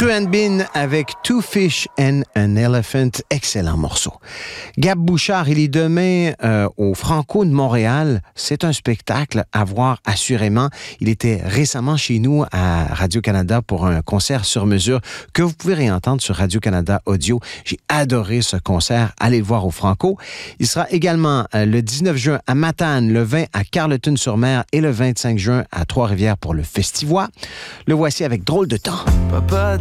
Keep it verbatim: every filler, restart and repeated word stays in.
Truand Bean avec Two Fish and an Elephant, excellent morceau. Gab Bouchard, il est demain euh, au Franco de Montréal. C'est un spectacle à voir assurément. Il était récemment chez nous à Radio-Canada pour un concert sur mesure que vous pouvez réentendre sur Radio-Canada Audio. J'ai adoré ce concert. Allez le voir au Franco. Il sera également euh, le dix-neuf juin à Matane, le vingt à Carleton-sur-Mer et le vingt-cinq juin à Trois-Rivières pour le Festivois. Le voici avec Drôle de temps. Papa